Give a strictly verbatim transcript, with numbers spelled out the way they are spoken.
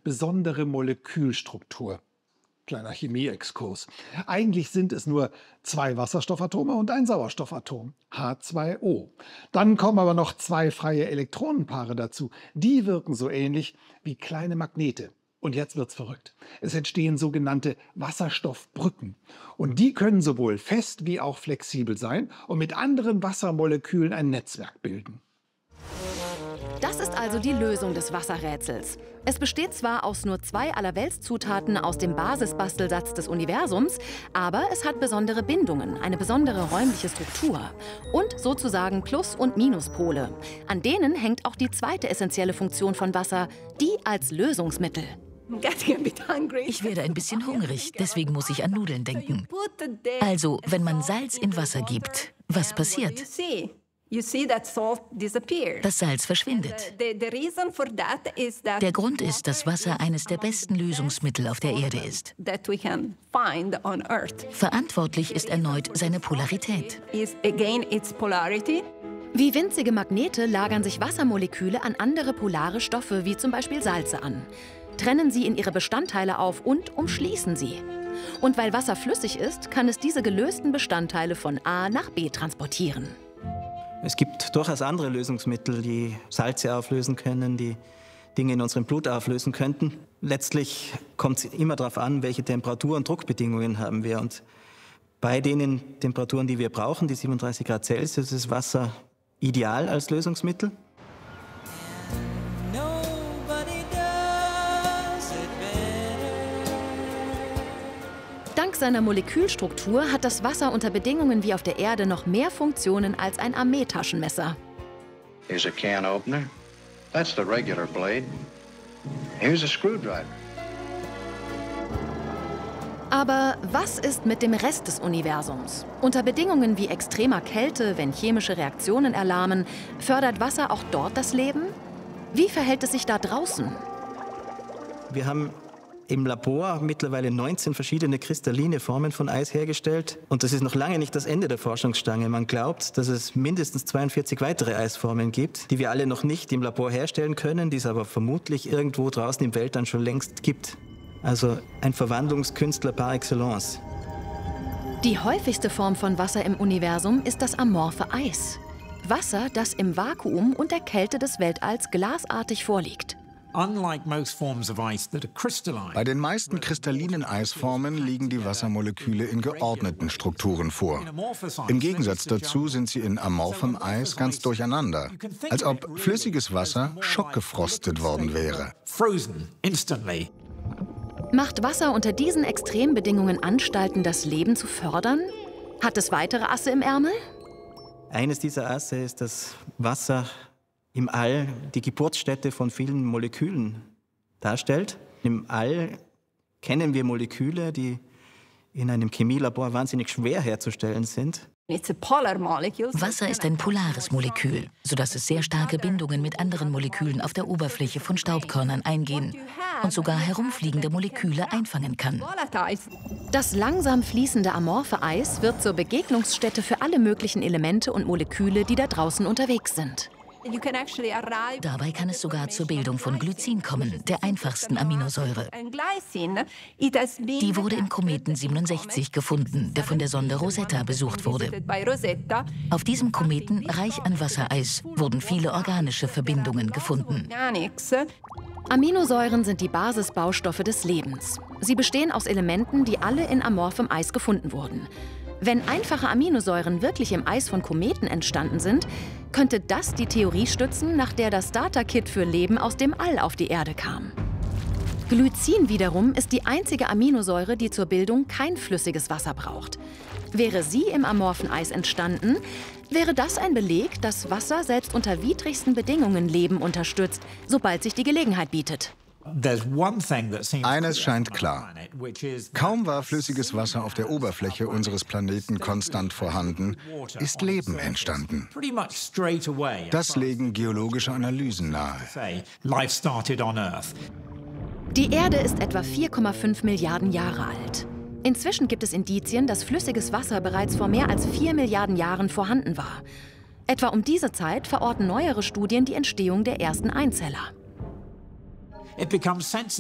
besondere Molekülstruktur. Kleiner Chemieexkurs. Eigentlich sind es nur zwei Wasserstoffatome und ein Sauerstoffatom, H zwei O. Dann kommen aber noch zwei freie Elektronenpaare dazu. Die wirken so ähnlich wie kleine Magnete. Und jetzt wird's verrückt. Es entstehen sogenannte Wasserstoffbrücken. Und die können sowohl fest wie auch flexibel sein und mit anderen Wassermolekülen ein Netzwerk bilden. Das ist also die Lösung des Wasserrätsels. Es besteht zwar aus nur zwei Allerweltszutaten aus dem Basisbastelsatz des Universums, aber es hat besondere Bindungen, eine besondere räumliche Struktur und sozusagen Plus- und Minuspole. An denen hängt auch die zweite essentielle Funktion von Wasser, die als Lösungsmittel. Ich werde ein bisschen hungrig, deswegen muss ich an Nudeln denken. Also, wenn man Salz in Wasser gibt, was passiert? Das Salz verschwindet. Der Grund ist, dass Wasser eines der besten Lösungsmittel auf der Erde ist. Verantwortlich ist erneut seine Polarität. Wie winzige Magnete lagern sich Wassermoleküle an andere polare Stoffe, wie zum Beispiel Salze an, trennen sie in ihre Bestandteile auf und umschließen sie. Und weil Wasser flüssig ist, kann es diese gelösten Bestandteile von A nach B transportieren. Es gibt durchaus andere Lösungsmittel, die Salze auflösen können, die Dinge in unserem Blut auflösen könnten. Letztlich kommt es immer darauf an, welche Temperatur- und Druckbedingungen haben wir. Und bei den Temperaturen, die wir brauchen, die siebenunddreißig Grad Celsius, ist Wasser ideal als Lösungsmittel. Dank seiner Molekülstruktur hat das Wasser unter Bedingungen wie auf der Erde noch mehr Funktionen als ein Armeetaschenmesser. Here's a can opener. That's the regular blade. Here's a screwdriver. Aber was ist mit dem Rest des Universums? Unter Bedingungen wie extremer Kälte, wenn chemische Reaktionen erlahmen, fördert Wasser auch dort das Leben? Wie verhält es sich da draußen? Wir haben im Labor mittlerweile neunzehn verschiedene kristalline Formen von Eis hergestellt. Und das ist noch lange nicht das Ende der Forschungsstange. Man glaubt, dass es mindestens zweiundvierzig weitere Eisformen gibt, die wir alle noch nicht im Labor herstellen können, die es aber vermutlich irgendwo draußen im Weltall schon längst gibt. Also ein Verwandlungskünstler par excellence. Die häufigste Form von Wasser im Universum ist das amorphe Eis. Wasser, das im Vakuum und der Kälte des Weltalls glasartig vorliegt. Bei den meisten kristallinen Eisformen liegen die Wassermoleküle in geordneten Strukturen vor. Im Gegensatz dazu sind sie in amorphem Eis ganz durcheinander, als ob flüssiges Wasser schockgefrostet worden wäre. Macht Wasser unter diesen Extrembedingungen Anstalten, das Leben zu fördern? Hat es weitere Asse im Ärmel? Eines dieser Asse ist, dass Wasser im All die Geburtsstätte von vielen Molekülen darstellt. Im All kennen wir Moleküle, die in einem Chemielabor wahnsinnig schwer herzustellen sind. Wasser ist ein polares Molekül, sodass es sehr starke Bindungen mit anderen Molekülen auf der Oberfläche von Staubkörnern eingehen und sogar herumfliegende Moleküle einfangen kann. Das langsam fließende amorphe Eis wird zur Begegnungsstätte für alle möglichen Elemente und Moleküle, die da draußen unterwegs sind. Dabei kann es sogar zur Bildung von Glycin kommen, der einfachsten Aminosäure. Die wurde im Kometen siebenundsechzig gefunden, der von der Sonde Rosetta besucht wurde. Auf diesem Kometen, reich an Wassereis, wurden viele organische Verbindungen gefunden. Aminosäuren sind die Basisbaustoffe des Lebens. Sie bestehen aus Elementen, die alle in amorphem Eis gefunden wurden. Wenn einfache Aminosäuren wirklich im Eis von Kometen entstanden sind, könnte das die Theorie stützen, nach der das Starter-Kit für Leben aus dem All auf die Erde kam. Glycin wiederum ist die einzige Aminosäure, die zur Bildung kein flüssiges Wasser braucht. Wäre sie im amorphen Eis entstanden, wäre das ein Beleg, dass Wasser selbst unter widrigsten Bedingungen Leben unterstützt, sobald sich die Gelegenheit bietet. Eines scheint klar. Kaum war flüssiges Wasser auf der Oberfläche unseres Planeten konstant vorhanden, ist Leben entstanden. Das legen geologische Analysen nahe. Die Erde ist etwa vier Komma fünf Milliarden Jahre alt. Inzwischen gibt es Indizien, dass flüssiges Wasser bereits vor mehr als vier Milliarden Jahren vorhanden war. Etwa um diese Zeit verorten neuere Studien die Entstehung der ersten Einzeller.